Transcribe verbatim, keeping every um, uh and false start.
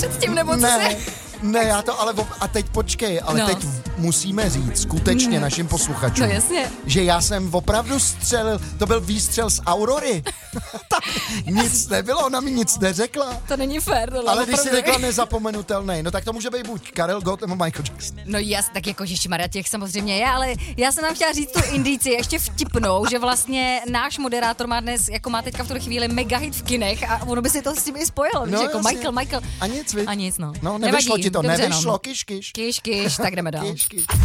předtím, nebo co Ne, si... ne, já to ale... A teď počkej, ale No. teď musíme říct skutečně Mm. našim posluchačům, No jasně. že já jsem opravdu střelil, to byl výstřel z Aurory. Tam nic nebylo, ona mi nic neřekla. To není fér, tohle, Ale když si opravdu. řekla nezapomenutelný, no tak to může být buď Karel Gott nebo Michael Jackson. No jas, tak jako Ježišmarja, těch samozřejmě je, ale já jsem vám chtěla říct tu indici ještě vtipnou, že vlastně náš moderátor má dnes, jako má teďka v tuhle chvíli mega hit v kinech a ono by si to s tím i spojilo, víš, No, jako jasně. Michael, Michael. A nic, viď? A nic, no. No, nevyšlo Nevadí, ti to, dobře, nevyšlo, no. kyš, kyš. Kyš, kyš, tak jdeme dál. Kyš, kyš.